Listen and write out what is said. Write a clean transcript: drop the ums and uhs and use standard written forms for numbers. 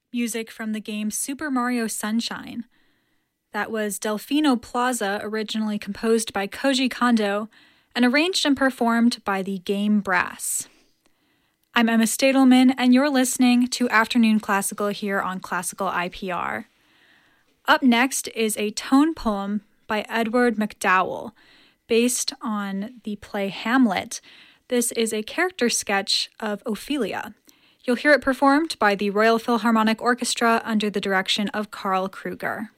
music from the game Super Mario Sunshine. That was Delfino Plaza, originally composed by Koji Kondo and arranged and performed by the Game Brass. I'm Emma Stadelman, and you're listening to Afternoon Classical here on Classical IPR. Up next is a tone poem by Edward MacDowell, based on the play Hamlet. This is a character sketch of Ophelia. You'll hear it performed by the Royal Philharmonic Orchestra under the direction of Karl Kruger.